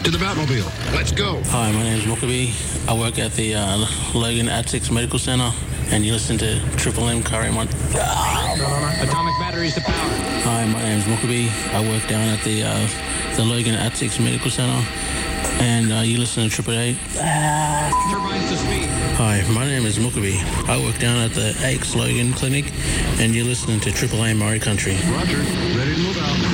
to the Batmobile. Let's go. Hi, my name is Mukabi. I work at the Logan Atix Medical Center, and you listen to Triple M Curry Mon. Atomic batteries to power. Hi, my name is Mukabi. I work down at the Logan Atix Medical Center, and you listen to Triple A. Turbines to speed. Hi, my name is Mukabi. I work down at the Aches Logan Clinic, and you're listening to Triple A Murray Country. Roger. Ready to move out.